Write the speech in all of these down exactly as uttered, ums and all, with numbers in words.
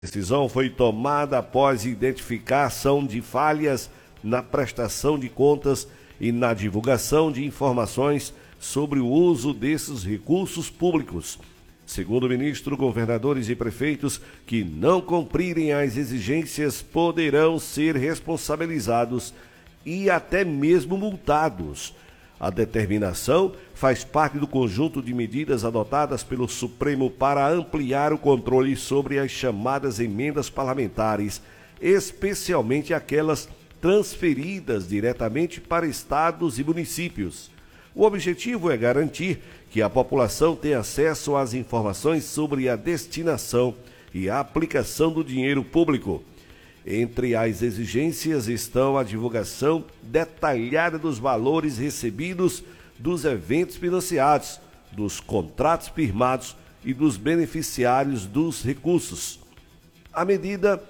A decisão foi tomada após identificação de falhas na prestação de contas e na divulgação de informações sobre o uso desses recursos públicos. Segundo o ministro, governadores e prefeitos que não cumprirem as exigências poderão ser responsabilizados e até mesmo multados. A determinação faz parte do conjunto de medidas adotadas pelo Supremo para ampliar o controle sobre as chamadas emendas parlamentares, especialmente aquelas transferidas diretamente para estados e municípios. O objetivo é garantir que a população tenha acesso às informações sobre a destinação e a aplicação do dinheiro público. Entre as exigências estão a divulgação detalhada dos valores recebidos dos eventos financiados, dos contratos firmados e dos beneficiários dos recursos. A medida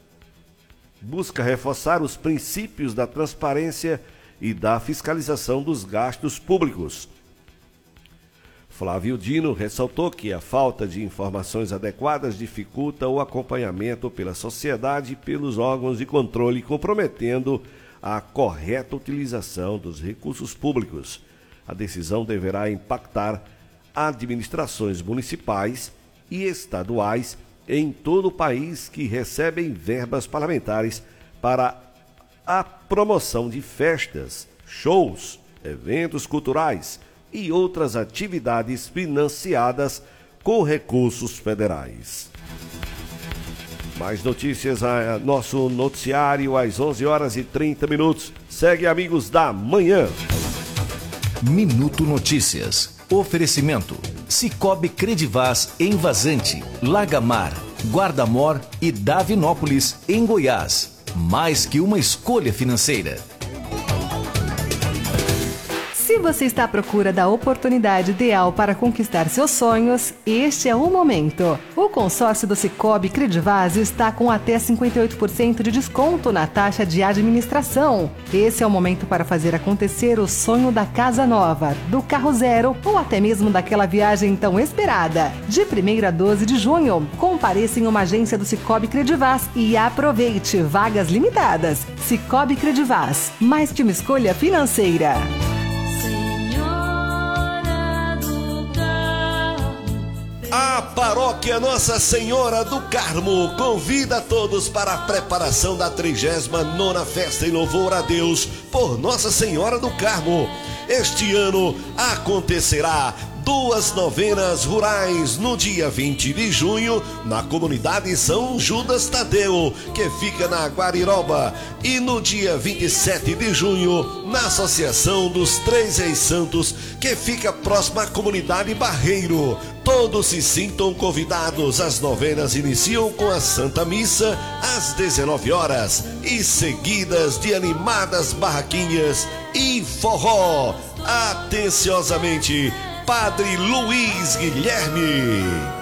busca reforçar os princípios da transparência e da fiscalização dos gastos públicos. Flávio Dino ressaltou que a falta de informações adequadas dificulta o acompanhamento pela sociedade e pelos órgãos de controle, comprometendo a correta utilização dos recursos públicos. A decisão deverá impactar administrações municipais e estaduais em todo o país que recebem verbas parlamentares para a promoção de festas, shows, eventos culturais e outras atividades financiadas com recursos federais. Mais notícias a nosso noticiário às onze horas e trinta minutos. Segue, amigos da manhã. Minuto Notícias. Oferecimento: Cicobi Credivaz em Vazante, Lagamar, Guarda-Mor e Davinópolis, em Goiás. Mais que uma escolha financeira. Se você está à procura da oportunidade ideal para conquistar seus sonhos, este é o momento. O consórcio do Cicobi Credivaz está com até cinquenta e oito por cento de desconto na taxa de administração. Esse é o momento para fazer acontecer o sonho da casa nova, do carro zero ou até mesmo daquela viagem tão esperada. De primeiro a doze de junho, compareça em uma agência do Cicobi Credivaz e aproveite vagas limitadas. Cicobi Credivaz, mais que uma escolha financeira. A Paróquia Nossa Senhora do Carmo convida a todos para a preparação da trigésima nona Festa em Louvor a Deus por Nossa Senhora do Carmo. Este ano acontecerá duas novenas rurais no dia vinte de junho na comunidade São Judas Tadeu, que fica na Guariroba, e no dia vinte e sete de junho na Associação dos Três Reis Santos, que fica próxima à comunidade Barreiro. Todos se sintam convidados. As novenas iniciam com a Santa Missa às dezenove horas e seguidas de animadas barraquinhas e forró. Atenciosamente, Padre Luiz Guilherme.